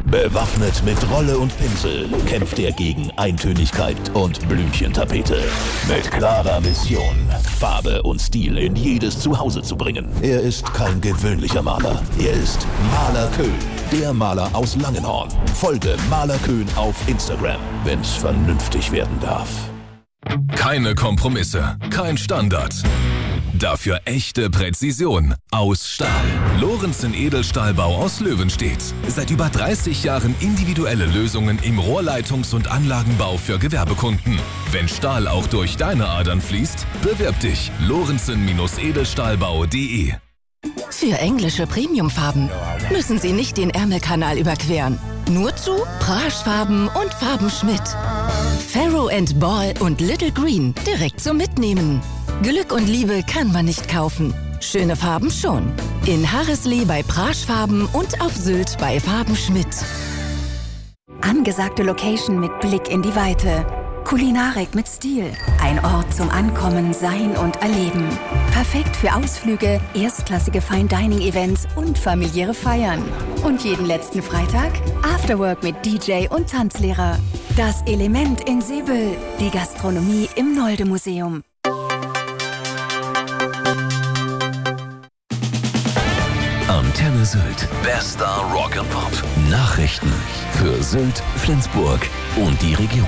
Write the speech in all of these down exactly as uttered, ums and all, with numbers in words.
Bewaffnet mit Rolle und Pinsel kämpft er gegen Eintönigkeit und Blümchentapete. Mit klarer Mission, Farbe und Stil in jedes Zuhause zu bringen. Er ist kein gewöhnlicher Maler. Er ist Maler Köhn, der Maler aus Langenhorn. Folge Maler Köhn auf Instagram, wenn's vernünftig werden darf. Keine Kompromisse, kein Standard. Dafür echte Präzision aus Stahl. Lorenzen Edelstahlbau aus Löwenstedt. Seit über dreißig Jahren individuelle Lösungen im Rohrleitungs- und Anlagenbau für Gewerbekunden. Wenn Stahl auch durch deine Adern fließt, bewirb dich. Lorenzen Edelstahlbau punkt de. Für englische Premiumfarben müssen Sie nicht den Ärmelkanal überqueren. Nur zu Praschfarben und Farben Schmidt. Farrow and Ball und Little Green direkt zum Mitnehmen. Glück und Liebe kann man nicht kaufen. Schöne Farben schon. In Harreslee bei Praschfarben und auf Sylt bei Farben Schmidt. Angesagte Location mit Blick in die Weite. Kulinarik mit Stil. Ein Ort zum Ankommen, Sein und Erleben. Perfekt für Ausflüge, erstklassige Fine-Dining-Events und familiäre Feiern. Und jeden letzten Freitag Afterwork mit D J und Tanzlehrer. Das Element in Seebüll. Die Gastronomie im Nolde-Museum. Antenne Sylt. Bester Rock and Pop. Nachrichten für Sylt, Flensburg und die Region.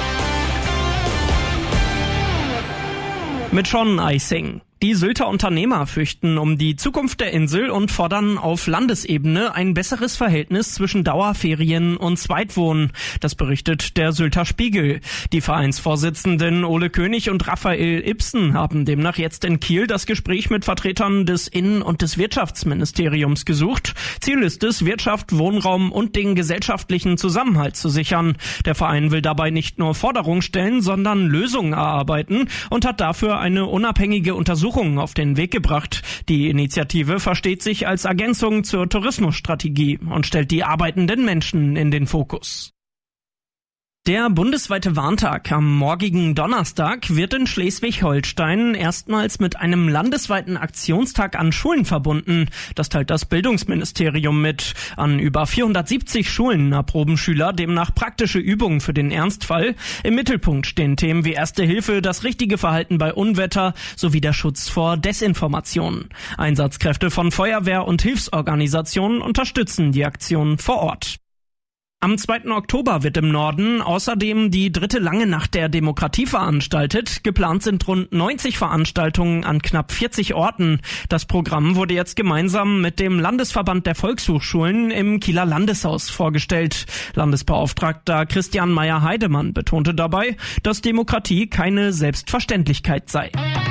Mit Sean Eising. Die Sylter Unternehmer fürchten um die Zukunft der Insel und fordern auf Landesebene ein besseres Verhältnis zwischen Dauerferien und Zweitwohnen. Das berichtet der Sylter Spiegel. Die Vereinsvorsitzenden Ole König und Raphael Ibsen haben demnach jetzt in Kiel das Gespräch mit Vertretern des Innen- und des Wirtschaftsministeriums gesucht. Ziel ist es, Wirtschaft, Wohnraum und den gesellschaftlichen Zusammenhalt zu sichern. Der Verein will dabei nicht nur Forderungen stellen, sondern Lösungen erarbeiten und hat dafür eine unabhängige Untersuchung auf den Weg gebracht. Die Initiative versteht sich als Ergänzung zur Tourismusstrategie und stellt die arbeitenden Menschen in den Fokus. Der bundesweite Warntag am morgigen Donnerstag wird in Schleswig-Holstein erstmals mit einem landesweiten Aktionstag an Schulen verbunden. Das teilt das Bildungsministerium mit. An über vierhundertsiebzig Schulen erproben Schüler demnach praktische Übungen für den Ernstfall. Im Mittelpunkt stehen Themen wie Erste Hilfe, das richtige Verhalten bei Unwetter sowie der Schutz vor Desinformation. Einsatzkräfte von Feuerwehr und Hilfsorganisationen unterstützen die Aktion vor Ort. Am zweiten Oktober wird im Norden außerdem die dritte Lange Nacht der Demokratie veranstaltet. Geplant sind rund neunzig Veranstaltungen an knapp vierzig Orten. Das Programm wurde jetzt gemeinsam mit dem Landesverband der Volkshochschulen im Kieler Landeshaus vorgestellt. Landesbeauftragter Christian Meyer-Heidemann betonte dabei, dass Demokratie keine Selbstverständlichkeit sei.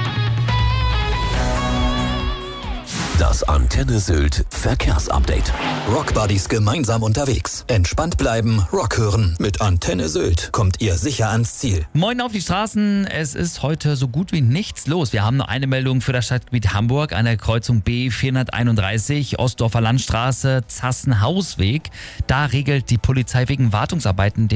Das Antenne Sylt Verkehrsupdate. Rockbuddies gemeinsam unterwegs. Entspannt bleiben, Rock hören. Mit Antenne Sylt kommt ihr sicher ans Ziel. Moin auf die Straßen. Es ist heute so gut wie nichts los. Wir haben nur eine Meldung für das Stadtgebiet Hamburg an der Kreuzung B vierhunderteinunddreißig, Ostdorfer Landstraße, Zassenhausweg. Da regelt die Polizei wegen Wartungsarbeiten